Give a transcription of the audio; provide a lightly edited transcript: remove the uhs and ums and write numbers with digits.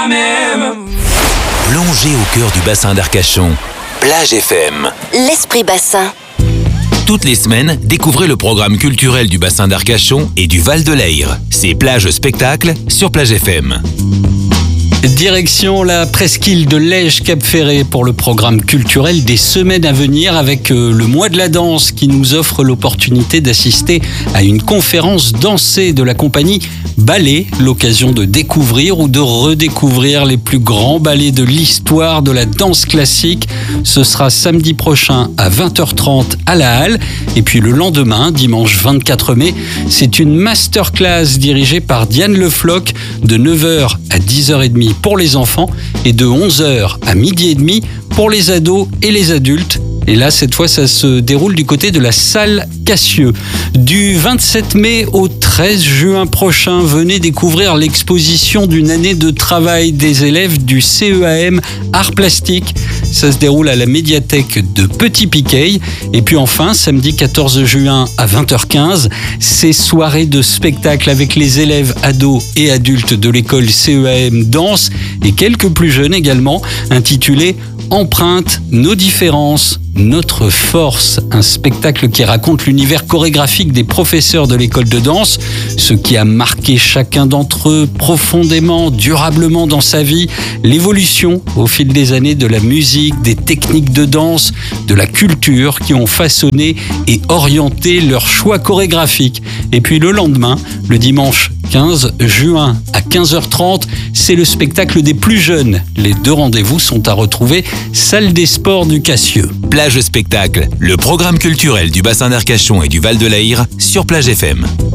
Plongez au cœur du bassin d'Arcachon. Plage FM. L'Esprit Bassin. Toutes les semaines, découvrez le programme culturel du bassin d'Arcachon et du Val de l'Aïr. C'est Plage Spectacle sur Plage FM. Direction la presqu'île de Lège-Cap-Ferré pour le programme culturel des semaines à venir avec le mois de la danse qui nous offre l'opportunité d'assister à une conférence dansée de la compagnie Ballet, l'occasion de découvrir ou de redécouvrir les plus grands ballets de l'histoire de la danse classique. Ce sera samedi prochain à 20h30 à la Halle. Et puis le lendemain, dimanche 24 mai, c'est une masterclass dirigée par Diane Le Floch de 9h à 10h30 pour les enfants et de 11h à midi et demi pour les ados et les adultes. Et là, cette fois, ça se déroule du côté de la salle Cassieux. Du 27 mai au 13 juin prochain, venez découvrir l'exposition d'une année de travail des élèves du CEAM Arts Plastiques. Ça se déroule à la médiathèque de Petit-Piquet. Et puis enfin, samedi 14 juin à 20h15, c'est soirée de spectacle avec les élèves ados et adultes de l'école CEAM Danse et quelques plus jeunes également, intitulé Empreinte, nos différences, notre force, un spectacle qui raconte l'univers chorégraphique des professeurs de l'école de danse, ce qui a marqué chacun d'entre eux profondément, durablement dans sa vie, l'évolution au fil des années de la musique, des techniques de danse, de la culture qui ont façonné et orienté leur choix chorégraphique. Et puis le lendemain, le dimanche 15 juin à 15h30, c'est le spectacle des plus jeunes. Les deux rendez-vous sont à retrouver salle des sports du Cassieux. Plage Spectacle, le programme culturel du bassin d'Arcachon et du Val de l'Aïr sur Plage FM.